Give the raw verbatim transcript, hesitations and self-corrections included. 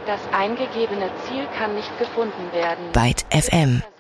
Das eingegebene Ziel kann nicht gefunden werden. Byte F M.